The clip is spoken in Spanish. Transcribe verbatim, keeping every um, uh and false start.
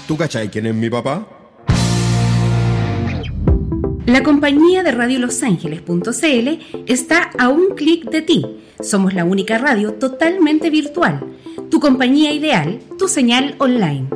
¿Tú cachai quién es mi papá? La compañía de radio los ángeles punto c l está a un clic de ti. Somos la única radio totalmente virtual. Tu compañía ideal, tu señal online.